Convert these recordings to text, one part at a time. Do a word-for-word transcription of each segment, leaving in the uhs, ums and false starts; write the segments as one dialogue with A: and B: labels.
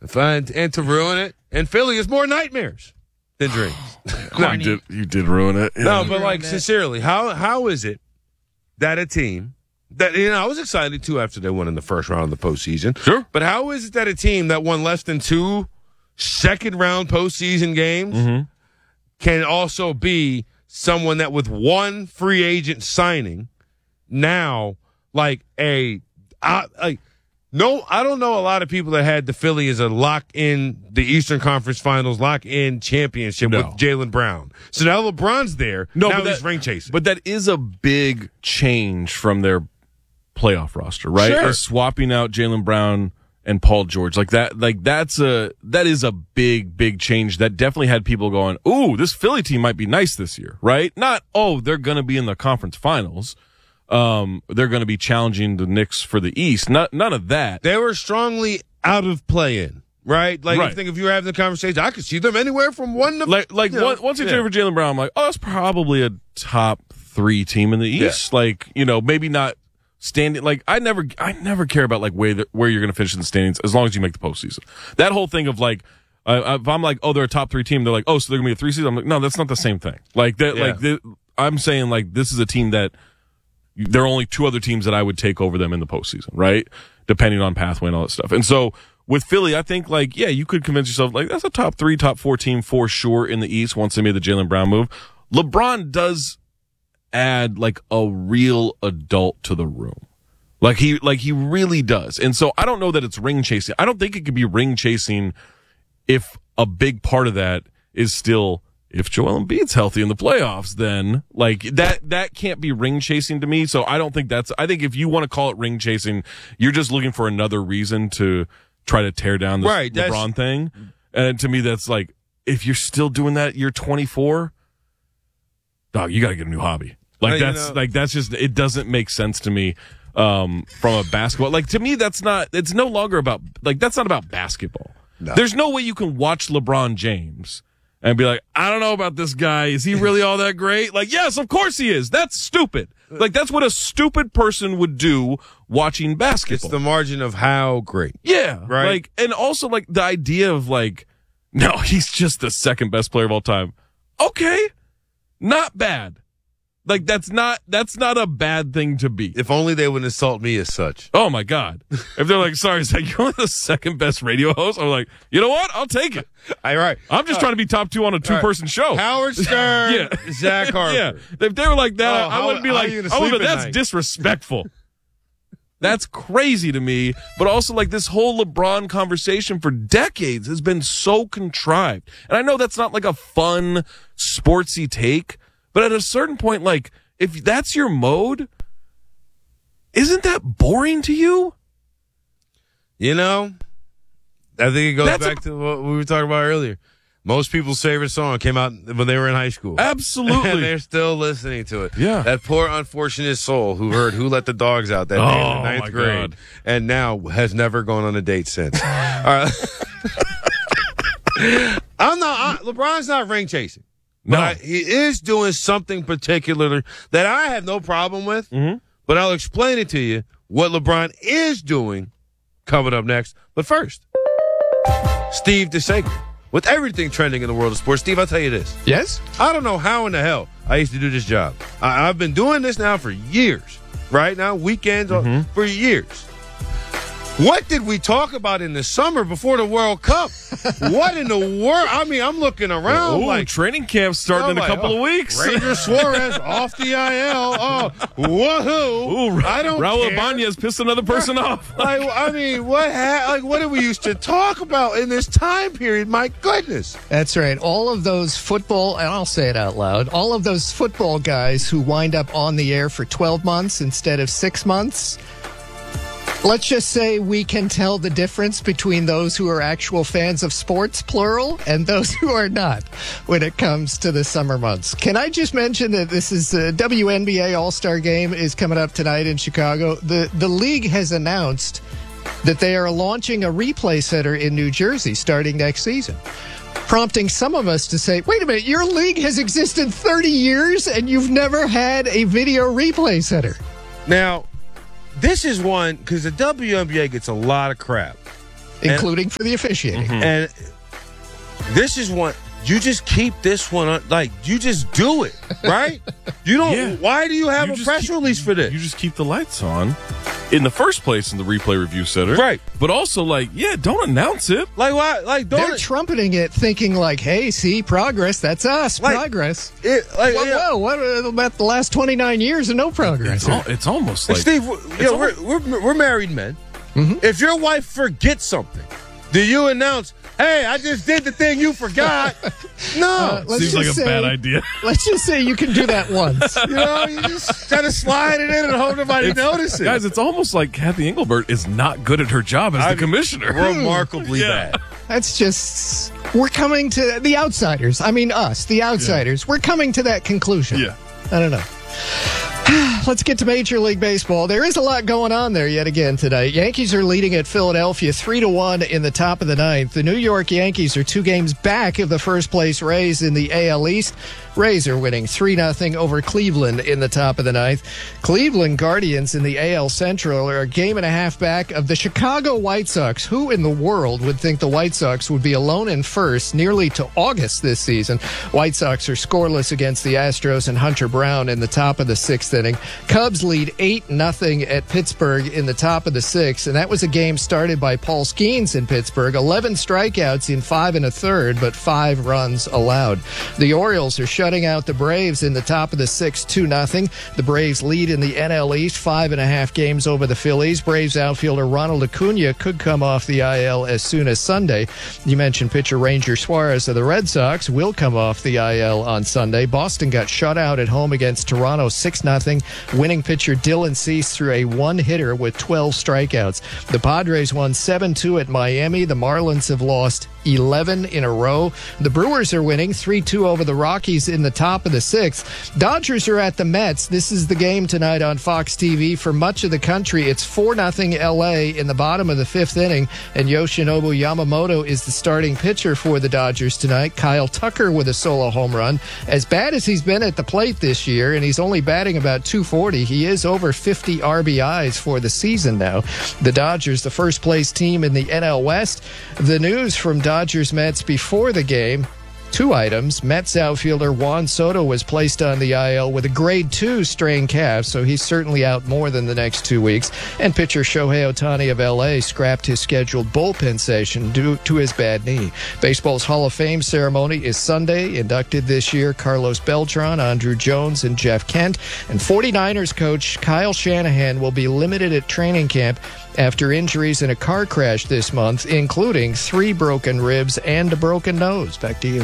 A: and, and to ruin it. And Philly is more nightmares than dreams.
B: no, you, did, you did ruin it. Yeah.
A: No, but like sincerely, how how is it that a team that, you know, I was excited too after they won in the first round of the postseason.
B: Sure.
A: But how is it that a team that won less than two second round postseason games mm-hmm. can also be someone that with one free agent signing now like a uh, like no, I don't know a lot of people that had the Philly as a lock in the Eastern Conference Finals, lock in championship
B: no.
A: with Jaylen Brown. So now LeBron's there.
B: No,
A: now
B: but
A: he's
B: that,
A: ring chasing.
B: But that is a big change from their playoff roster, right?
A: Sure.
B: Is swapping out Jaylen Brown and Paul George. Like that, like that's a, that is a big, big change that definitely had people going, ooh, this Philly team might be nice this year, right? Not, oh, they're going to be in the conference finals. Um, they're going to be challenging the Knicks for the East. Not, none of that.
A: They were strongly out of play-in, right? Like,
B: right.
A: I think if you were having the conversation, I could see them anywhere from one to
B: like, like
A: you know,
B: one, once they
A: yeah.
B: traded for Jaylen Brown, I'm like, oh, that's probably a top three team in the East. Yeah. Like, you know, maybe not standing. Like, I never, I never care about like where the, where you're going to finish in the standings as long as you make the postseason. That whole thing of like, uh, if I'm like, oh, they're a top three team, they're like, oh, so they're going to be a three seed. I'm like, no, that's not the same thing. Like that,
A: yeah.
B: like the, I'm saying like this is a team that. There are only two other teams that I would take over them in the postseason, right? Depending on pathway and all that stuff. And so with Philly, I think like, yeah, you could convince yourself like that's a top three, top four team for sure in the East once they made the Jaylen Brown move. LeBron does add like a real adult to the room. Like he, like he really does. And so I don't know that it's ring chasing. I don't think it could be ring chasing if a big part of that is still if Joel Embiid's healthy in the playoffs, then like that, that can't be ring chasing to me. So I don't think that's, I think if you want to call it ring chasing, you're just looking for another reason to try to tear down this
A: right,
B: LeBron thing. And to me, that's like, if you're still doing that, you're twenty-four, dog, you got to get a new hobby. Like
A: well,
B: that's
A: you know,
B: like, that's just, it doesn't make sense to me. Um, from a basketball, like to me, that's not, it's no longer about, like, that's not about basketball. No. There's no way you can watch LeBron James and be like, I don't know about this guy. Is he really all that great? Like, yes, of course he is. That's stupid. Like, that's what a stupid person would do watching basketball.
A: It's the margin of how great.
B: Yeah.
A: Right.
B: Like, and also, like, the idea of, like, no, he's just the second best player of all time. Okay. Not bad. Like, that's not, that's not a bad thing to be.
A: If only they would insult me as such.
B: Oh, my God. If they're like, sorry, Zach, you're only the second best radio host. I'm like, you know what? I'll take it.
A: All right.
B: I'm just uh, trying to be top two on a two-person
A: right.
B: show.
A: Howard Stern, yeah. Zach Harper.
B: Yeah. If they were like that,
A: oh,
B: I
A: how,
B: wouldn't be like, oh, but that's night? disrespectful. That's crazy to me. But also, like, this whole LeBron conversation for decades has been so contrived. And I know that's not like a fun, sportsy take, but at a certain point, like, if that's your mode, isn't that boring to you?
A: You know, I think it goes
B: that's
A: back
B: a,
A: to what we were talking about earlier. Most people's favorite song came out when they were in high school.
B: Absolutely.
A: And they're still listening to it.
B: Yeah.
A: That poor unfortunate soul who heard Who Let the Dogs Out that day
B: oh,
A: in the ninth
B: my
A: grade
B: God.
A: and now has never gone on a date since. All right. I'm not, I, LeBron's not ring chasing.
B: No.
A: But I, he is doing something particular that I have no problem with,
B: mm-hmm.
A: but I'll explain it to you what LeBron is doing coming up next. But first, Steve DeSager. With everything trending in the world of sports, Steve, I'll tell you this.
C: Yes?
A: I don't know how in the hell I used to do this job. I, I've been doing this now for years, right? Now, weekends mm-hmm. for years. What did we talk about in the summer before the World Cup? What in the world? I mean, I'm looking around
B: Ooh,
A: like
B: training camp starting in a
A: like,
B: couple
A: oh,
B: of weeks.
A: Ranger Suarez off the I L. Oh, woohoo!
B: Ooh,
A: I don't
B: Raul
A: care.
B: Ibanez pissed another person off.
A: Like, I mean, what? Ha- like, what did we used to talk about in this time period? My goodness.
C: That's right. All of those football, and I'll say it out loud, all of those football guys who wind up on the air for twelve months instead of six months. Let's just say we can tell the difference between those who are actual fans of sports, plural, and those who are not when it comes to the summer months. Can I just mention that this is the W N B A All-Star Game is coming up tonight in Chicago. The, the league has announced that they are launching a replay center in New Jersey starting next season, prompting some of us to say, wait a minute, your league has existed thirty years and you've never had a video replay center.
A: Now, this is one, because the W N B A gets a lot of crap
C: including for the officiating.
A: Mm-hmm. And this is one. You just keep this one on, like, you just do it, right? You don't,
B: Yeah.
A: why do you have
B: You
A: a
B: just
A: press
B: keep-
A: release for this?
B: You just keep the lights on in the first place in the replay review center.
A: Right.
B: But also, like, yeah, don't announce it.
A: Like, why? Like, don't
C: They're
A: it,
C: trumpeting it, thinking like, "Hey, see, progress. That's us.
A: Like-
C: progress."
A: it like,
C: Whoa,
A: yeah.
C: whoa, what about the last twenty-nine years of no progress?
B: It's, al- it's almost
A: Hey,
B: like
A: Steve, we're, you know, we're, we're, we're married men. If your wife forgets something, do you announce, hey, I just did the thing you forgot? No.
C: Uh, let's
B: seems like a
C: just say-
B: bad idea.
C: Let's just say you can do that once.
A: you know, you just kind of slide it in and hope nobody notices.
B: Guys, it's almost like Kathy Engelbert is not good at her job as
A: I
B: the
A: mean,
B: commissioner.
A: remarkably
B: Yeah.
A: bad.
C: That's just we're coming to the outsiders. I mean, us, the outsiders. We're coming to that conclusion.
B: Yeah.
C: I don't know. Let's get to Major League Baseball. There is a lot going on there yet again tonight. Yankees are leading at Philadelphia three to one in the top of the ninth. The New York Yankees are two games back of the first place Rays in the A L East. Rays are winning three nothing over Cleveland in the top of the ninth. Cleveland Guardians in the A L Central are a game and a half back of the Chicago White Sox. Who in the world would think the White Sox would be alone in first nearly to August this season? White Sox are scoreless against the Astros and Hunter Brown in the top of the sixth inning. Cubs lead eight nothing at Pittsburgh in the top of the sixth, and that was a game started by Paul Skeens in Pittsburgh. eleven strikeouts in five and a third, but five runs allowed. The Orioles are shutting out the Braves in the top of the sixth, two nothing. The Braves lead in the N L East, five and a half games over the Phillies. Braves outfielder Ronald Acuna could come off the I L as soon as Sunday. You mentioned pitcher Ranger Suarez of the Red Sox will come off the I L on Sunday. Boston got shut out at home against Toronto, six nothing. Winning pitcher Dylan Cease threw a one-hitter with twelve strikeouts. The Padres won seven two at Miami. The Marlins have lost eleven in a row. The Brewers are winning three two over the Rockies in the top of the sixth. Dodgers are at the Mets. This is the game tonight on Fox T V. For much of the country, it's four nothing L A in the bottom of the fifth inning, and Yoshinobu Yamamoto is the starting pitcher for the Dodgers tonight. Kyle Tucker with a solo home run. As bad as he's been at the plate this year, and he's only batting about two forty, he is over fifty R B Is for the season now. The Dodgers, the first place team in the N L West. The news from Dodgers Mets before the game. Two items. Mets outfielder Juan Soto was placed on the I L with a grade two strained calf, so he's certainly out more than the next two weeks. And pitcher Shohei Ohtani of L A scrapped his scheduled bullpen session due to his bad knee. Baseball's Hall of Fame ceremony is Sunday. Inducted this year Carlos Beltran, Andrew Jones, and Jeff Kent. And 49ers coach Kyle Shanahan will be limited at training camp after injuries in a car crash this month, including three broken ribs and a broken nose. Back to you.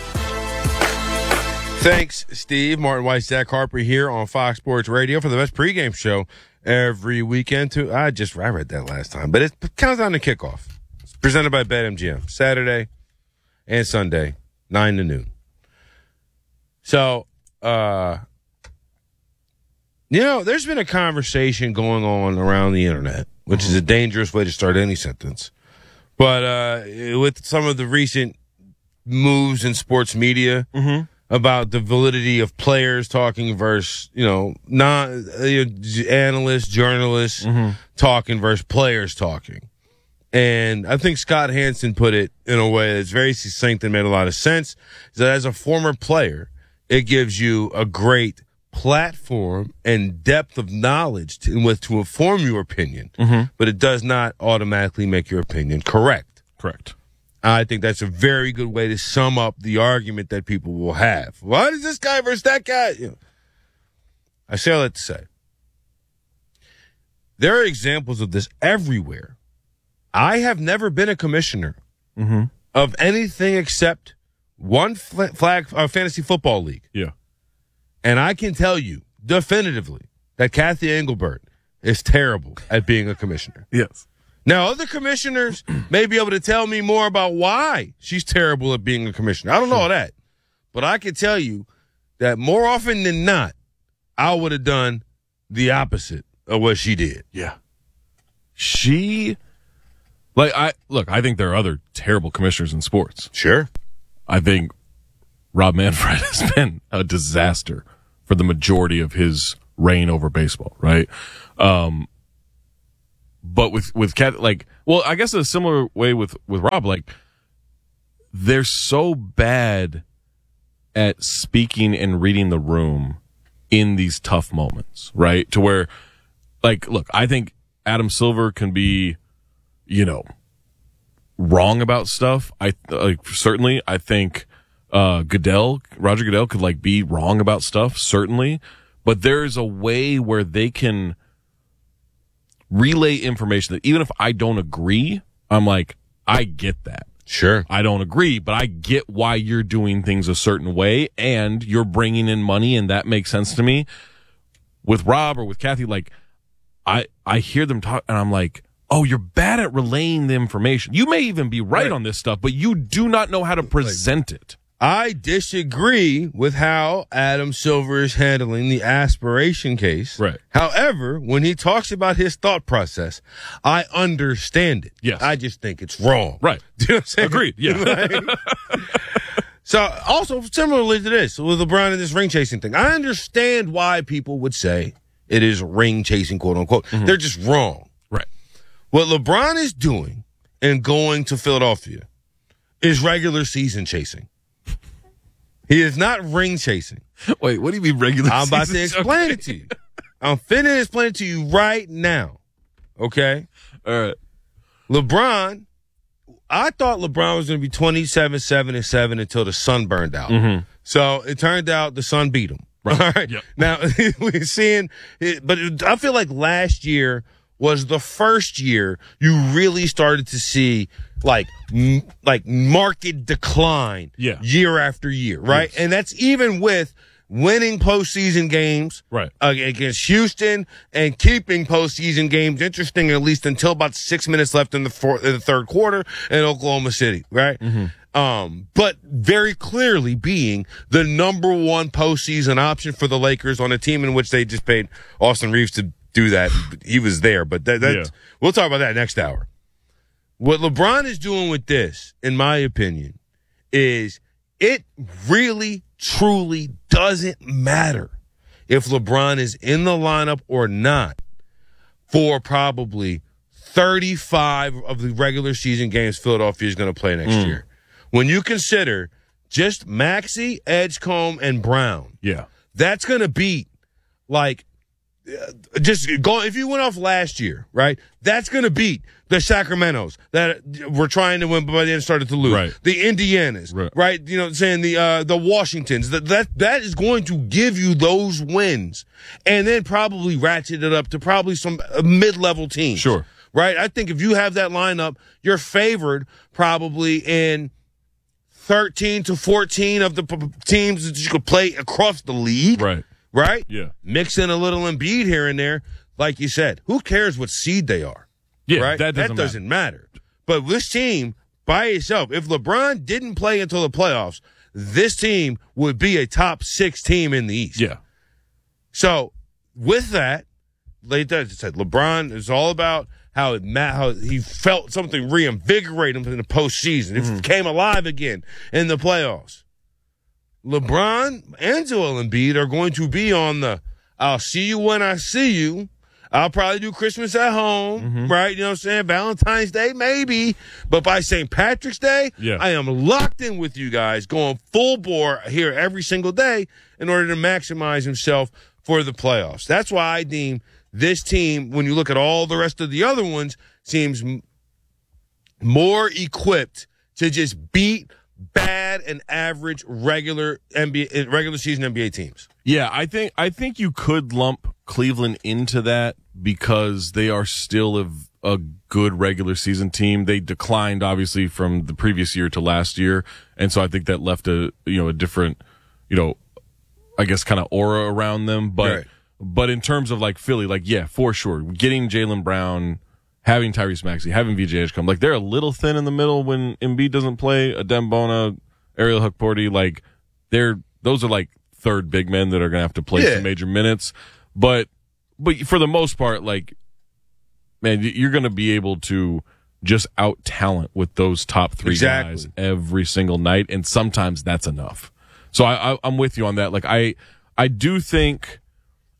A: Thanks, Steve. Martin Weiss, Zach Harper here on Fox Sports Radio for the best pregame show every weekend. Too. I just I read that last time, but it counts down to kickoff. It's presented by BetMGM, Saturday and Sunday, nine to noon. So, uh, you know, there's been a conversation going on around the internet, which is a dangerous way to start any sentence. But uh, with some of the recent moves in sports media, mm-hmm. about the validity of players talking versus, you know, non you know, analysts, journalists mm-hmm. talking versus players talking. And I think Scott Hansen put it in a way that's very succinct and made a lot of sense. That as a former player, it gives you a great platform and depth of knowledge to, with to inform your opinion, mm-hmm. but it does not automatically make your opinion correct.
B: Correct.
A: I think that's a very good way to sum up the argument that people will have. What is this guy versus that guy? You know, I say all that to say, there are examples of this everywhere. I have never been a commissioner mm-hmm. of anything except one flag, flag uh, fantasy football league.
B: Yeah.
A: And I can tell you definitively that Kathy Engelbert is terrible at being a commissioner.
B: Yes.
A: Now, other commissioners may be able to tell me more about why she's terrible at being a commissioner. I don't know that. But I can tell you that more often than not, I would have done the opposite of what she did.
B: Yeah. She, like, I, look, I think there are other terrible commissioners in sports.
A: Sure.
B: I think Rob Manfred has been a disaster for the majority of his reign over baseball, right? Um, but with with Cat, like, well, I guess a similar way with with Rob, like, they're so bad at speaking and reading the room in these tough moments, right? To where, like, look, I think Adam Silver can be, you know, wrong about stuff. I like certainly. I think uh, Goodell, Roger Goodell, could like be wrong about stuff, certainly. But there's a way where they can relay information that even if I don't agree, I'm like, I get that.
A: Sure.
B: I don't agree, but I get why you're doing things a certain way and you're bringing in money, and that makes sense to me. With Rob or with Kathy, like, I, I hear them talk and I'm like, oh, you're bad at relaying the information. You may even be right, right. on this stuff, but you do not know how to present like, it.
A: I disagree with how Adam Silver is handling the aspiration case.
B: Right.
A: However, when he talks about his thought process, I understand it.
B: Yes.
A: I just think it's wrong.
B: Right.
A: Do you know what I'm saying?
B: Agreed. Yeah.
A: Like, so also similarly to this, with LeBron and this ring chasing thing, I understand why people would say it is ring chasing, quote unquote. Mm-hmm. They're just wrong.
B: Right.
A: What LeBron is doing and going to Philadelphia is regular season chasing. He is not ring chasing.
B: Wait, what do you mean regular
A: I'm
B: season?
A: about to explain okay. it to you. I'm finna explain it to you right now. Okay?
B: All right.
A: LeBron, I thought LeBron was going to be twenty-seven, seven, and seven until the sun burned out.
B: Mm-hmm.
A: So it turned out the sun beat him.
B: Right.
A: All right.
B: Yep.
A: Now, we're seeing it, but it, I feel like last year was the first year you really started to see like m- like market decline
B: yeah.
A: year after year, right? Yes. And that's even with winning postseason games
B: right.
A: uh, against Houston and keeping postseason games interesting at least until about six minutes left in the, fourth, in the third quarter in Oklahoma City, right?
B: Mm-hmm.
A: Um, but very clearly being the number one postseason option for the Lakers on a team in which they just paid Austin Reeves to do that. He was there, but that, that yeah. we'll talk about that next hour. What LeBron is doing with this, in my opinion, is it really, truly doesn't matter if LeBron is in the lineup or not for probably thirty-five of the regular season games Philadelphia is going to play next mm. year. When you consider just Maxey, Edgecombe, and Brown,
B: yeah,
A: that's going to beat like just go. If you went off last year, right, that's going to beat the Sacramentos that were trying to win, but by then started to lose.
B: Right.
A: The Indianas, right. right? You know, saying the uh, the Washingtons. That that that is going to give you those wins, and then probably ratchet it up to probably some mid level teams.
B: Sure.
A: Right. I think if you have that lineup, you're favored probably in thirteen to fourteen of the p- teams that you could play across the league.
B: Right.
A: Right?
B: Yeah.
A: Mix in a little Embiid here and there. Like you said, who cares what seed they are?
B: Yeah,
A: right?
B: that doesn't,
A: that doesn't matter.
B: matter.
A: But this team, by itself, if LeBron didn't play until the playoffs, this team would be a top six team in the East.
B: Yeah.
A: So, with that, like I said, LeBron is all about how it how he felt something reinvigorate him in the postseason. It mm-hmm. came alive again in the playoffs. LeBron and Joel Embiid are going to be on the I'll see you when I see you. I'll probably do Christmas at home, mm-hmm. right? You know what I'm saying? Valentine's Day, maybe. But by Saint Patrick's Day,
B: yeah.
A: I am locked in with you guys, going full bore here every single day in order to maximize himself for the playoffs. That's why I deem this team, when you look at all the rest of the other ones, seems m- more equipped to just beat bad and average regular N B A, regular season N B A teams.
B: Yeah, I think I think you could lump Cleveland into that because they are still a, a good regular season team. They declined obviously from the previous year to last year, and so I think that left a you know a different you know I guess kind of aura around them. But
A: right.
B: but in terms of like Philly, like yeah, for sure, getting Jaylen Brown, having Tyrese Maxey, having V J Edgecombe, like they're a little thin in the middle when Embiid doesn't play. Adem Bona, Ariel Hukporti, like they're those are like third big men that are going to have to play yeah. some major minutes. But but for the most part, like man, you're going to be able to just out talent with those top three
A: exactly.
B: guys every single night, and sometimes that's enough. So I, I I'm with you on that. Like I I do think.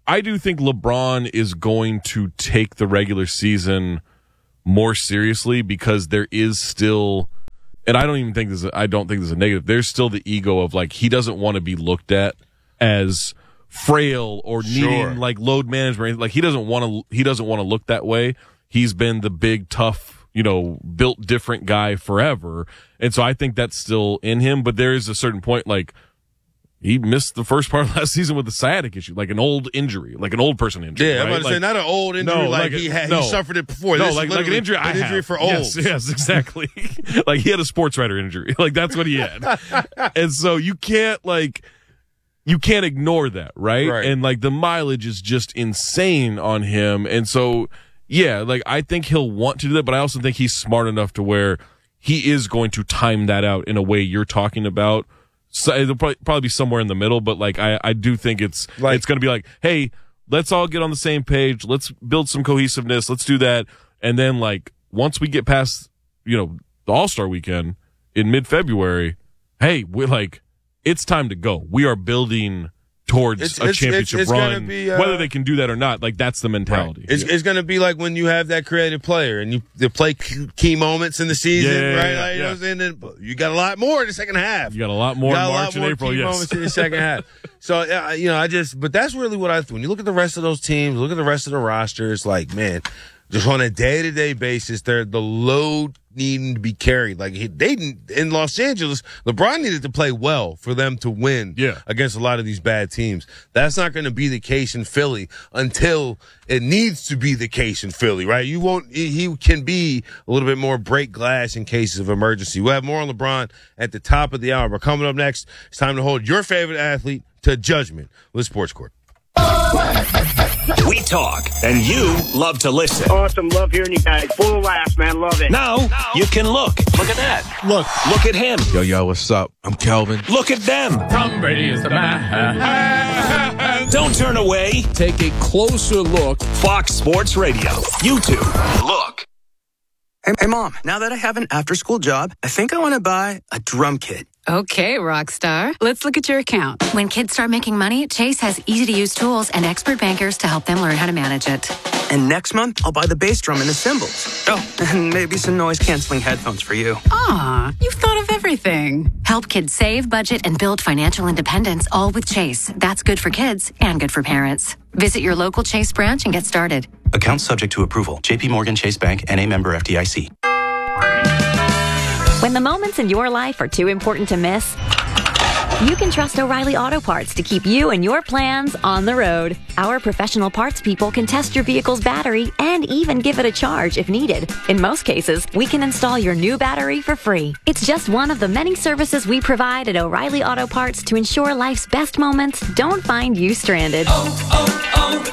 B: I do think LeBron is going to take the regular season more seriously because there is still, and I don't even think this is, I don't think this is a negative. There's still the ego of like, he doesn't want to be looked at as frail or needing
A: Sure.
B: like load management. Like he doesn't want to, he doesn't want to look that way. He's been the big, tough, you know, built different guy forever. And so I think that's still in him, but there is a certain point, like, he missed the first part of last season with a sciatic issue, like an old injury, like an old person injury.
A: Yeah, I'm
B: right?
A: about to say,
B: Like-
A: not an old injury
B: No,
A: like,
B: like a-
A: he had.
B: no.
A: He suffered it before.
B: No,
A: This is
B: like, like an
A: literally
B: injury I
A: an injury
B: have.
A: for old.
B: Yes, yes, exactly. Like he had a sports writer injury. Like that's what he had. And so you can't like, you can't ignore that, right?
A: Right.
B: And like the mileage is just insane on him. And so, yeah, like I think he'll want to do that, but I also think he's smart enough to where he is going to time that out in a way you're talking about. So it'll probably, probably be somewhere in the middle, but like I, I do think it's
A: Like-
B: it's going to be like, hey, let's all get on the same page. Let's build some cohesiveness. Let's do that. And then like once we get past, you know, the All-Star weekend in mid-February, hey, we're like, it's time to go. We are building towards
A: It's-
B: a
A: it's-
B: championship
A: it's- it's gonna
B: run.
A: be, uh,
B: Whether they can do that or not, like that's the mentality.
A: It's, it's going to be like when you have that creative player and you, you play key, key moments in the season,
B: Yeah, yeah,
A: right?
B: yeah,
A: like, you know
B: yeah.
A: what I'm saying? Then you got a lot more in the second half.
B: You got a lot more
A: You
B: in
A: got a
B: March
A: lot
B: and
A: more
B: April,
A: key
B: yes.
A: moments in the second half. So, uh, you know, I just, but that's really what I, when you look at the rest of those teams, look at the rest of the roster, it's like, man, just on a day to day basis, they're the load needing to be carried. Like he, they didn't, in Los Angeles, LeBron needed to play well for them to win
B: Yeah.
A: against a lot of these bad teams. That's not going to be the case in Philly until it needs to be the case in Philly, right? You won't, he he can be a little bit more break glass in cases of emergency. We'll have more on LeBron at the top of the hour. But coming up next, it's time to hold your favorite athlete to judgment with Sports Court.
D: We talk, and you love to listen.
E: Awesome. Love hearing you guys. Full of laughs, man. Love it.
D: Now you can look. Look at that. Look. Look at him.
F: Yo, yo, what's up? I'm Kelvin.
D: Look at them.
G: Tom Brady is the man.
D: Don't turn away.
G: Take a closer look.
D: Fox Sports Radio. YouTube. Look.
H: Hey, hey, Mom, now that I have an after-school job, I think I want to buy a drum kit.
I: Okay, Rockstar. Let's look at your account.
J: When kids start making money, Chase has easy-to-use tools and expert bankers to help them learn how to manage it.
H: And next month, I'll buy the bass drum and the cymbals. Oh, and maybe some noise-canceling headphones for you.
I: Aw, you've thought of everything.
J: Help kids save, budget, and build financial independence, all with Chase. That's good for kids and good for parents. Visit your local Chase branch and get started.
K: Account subject to approval. J P Morgan Chase Bank, N A member F D I C.
L: When the moments in your life are too important to miss, you can trust O'Reilly Auto Parts to keep you and your plans on the road. Our professional parts people can test your vehicle's battery and even give it a charge if needed. In most cases, we can install your new battery for free. It's just one of the many services we provide at O'Reilly Auto Parts to ensure life's best moments don't find you stranded.
M: Oh,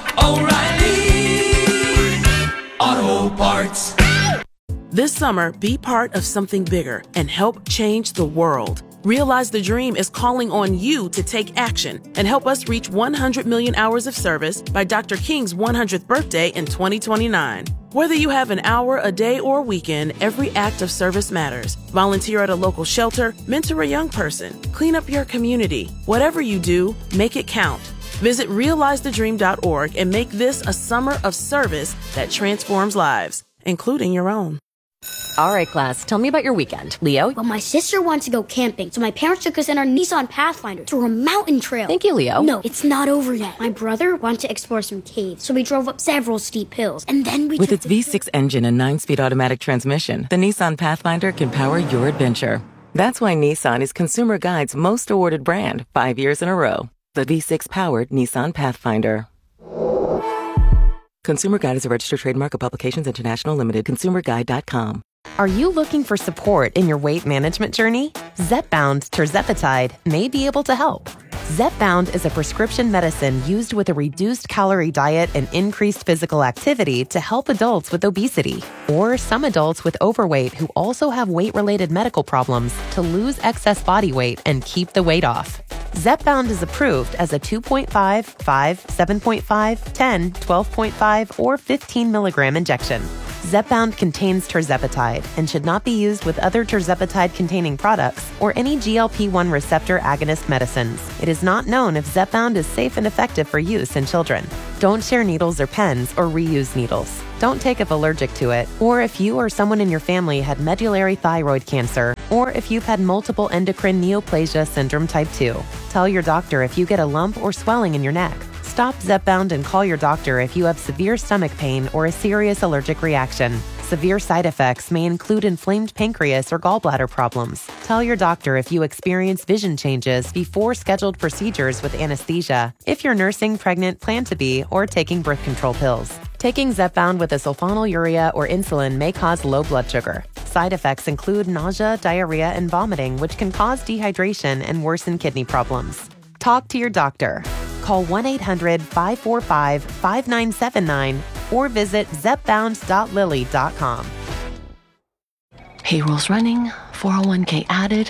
M: oh, oh, O'Reilly Auto Parts.
N: This summer, be part of something bigger and help change the world. Realize the Dream is calling on you to take action and help us reach one hundred million hours of service by Doctor King's one hundredth birthday in twenty twenty-nine. Whether you have an hour, a day, or a weekend, every act of service matters. Volunteer at a local shelter, mentor a young person, clean up your community. Whatever you do, make it count. Visit realize the dream dot org and make this a summer of service that transforms lives, including your own.
L: All right, class, tell me about your weekend. Leo?
O: Well, my sister wanted to go camping, so my parents took us in our Nissan Pathfinder through a mountain trail.
L: Thank you, Leo.
O: No, it's not over yet. My brother wanted to explore some caves, so we drove up several steep hills, and then we
P: With
O: took
P: its V six engine and nine-speed automatic transmission, the Nissan Pathfinder can power your adventure. That's why Nissan is Consumer Guide's most awarded brand, five years in a row. The V six-powered Nissan Pathfinder. Consumer Guide is a registered trademark of Publications International Limited. consumer guide dot com.
Q: Are you looking for support in your weight management journey? Zepbound Tirzepatide may be able to help. Zepbound is a prescription medicine used with a reduced calorie diet and increased physical activity to help adults with obesity or some adults with overweight who also have weight-related medical problems to lose excess body weight and keep the weight off. Zepbound is approved as a two point five, five, seven point five, ten, twelve point five, or fifteen milligram injection. Zepbound contains tirzepatide and should not be used with other tirzepatide-containing products or any G L P one receptor agonist medicines. It is not known if Zepbound is safe and effective for use in children. Don't share needles or pens or reuse needles. Don't take if allergic to it, or if you or someone in your family had medullary thyroid cancer, or if you've had multiple endocrine neoplasia syndrome type two. Tell your doctor if you get a lump or swelling in your neck. Stop Zepbound and call your doctor if you have severe stomach pain or a serious allergic reaction. Severe side effects may include inflamed pancreas or gallbladder problems. Tell your doctor if you experience vision changes before scheduled procedures with anesthesia, if you're nursing, pregnant, plan to be, or taking birth control pills. Taking Zepbound with a sulfonylurea or insulin may cause low blood sugar. Side effects include nausea, diarrhea, and vomiting, which can cause dehydration and worsen kidney problems. Talk to your doctor. Call one eight hundred five four five five nine seven nine or visit zepbound dot lilly dot com.
R: Payroll's running, four oh one k added.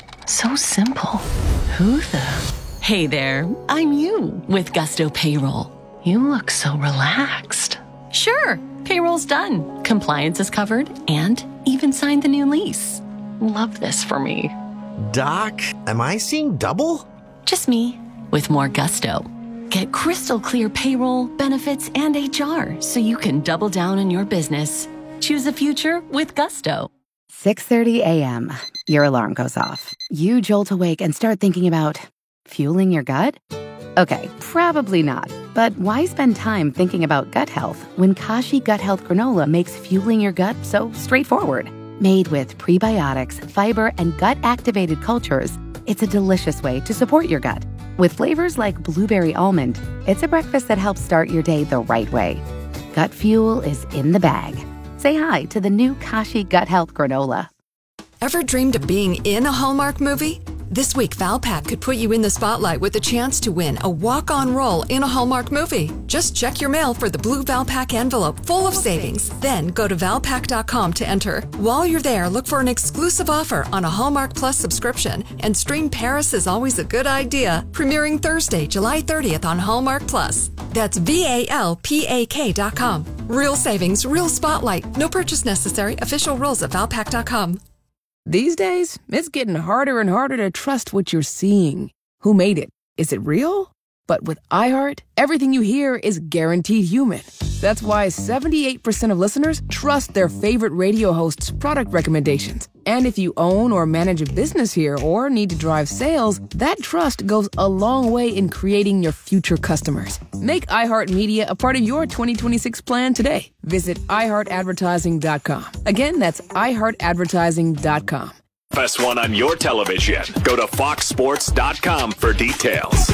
R: So simple. Who the? Hey there, I'm you with Gusto Payroll. You look so relaxed. Sure, payroll's done. Compliance is covered and even signed the new lease. Love this for me.
S: Doc, am I seeing double?
R: Just me. With more gusto. Get crystal clear payroll, benefits, and H R so you can double down on your business. Choose a future with Gusto.
T: six thirty a.m. Your alarm goes off. You jolt awake and start thinking about fueling your gut? Okay, probably not. But why spend time thinking about gut health when Kashi Gut Health Granola makes fueling your gut so straightforward? Made with prebiotics, fiber, and gut-activated cultures, it's a delicious way to support your gut. With flavors like blueberry almond, it's a breakfast that helps start your day the right way. Gut fuel is in the bag. Say hi to the new Kashi Gut Health Granola.
U: Ever dreamed of being in a Hallmark movie? This week, Valpak could put you in the spotlight with a chance to win a walk-on role in a Hallmark movie. Just check your mail for the blue Valpak envelope full of savings. Then go to valpak dot com to enter. While you're there, look for an exclusive offer on a Hallmark Plus subscription and stream Paris is Always a Good Idea, premiering Thursday, July thirtieth on Hallmark Plus. That's V A L P A K dot com. Real savings, real spotlight. No purchase necessary. Official rules at valpak dot com.
V: These days, it's getting harder and harder to trust what you're seeing. Who made it? Is it real? But with iHeart, everything you hear is guaranteed human. That's why seventy-eight percent of listeners trust their favorite radio host's product recommendations. And if you own or manage a business here or need to drive sales, that trust goes a long way in creating your future customers. Make iHeartMedia a part of your twenty twenty-six plan today. Visit i heart advertising dot com. Again, that's i heart advertising dot com.
D: F S one on your television. Go to fox sports dot com for details.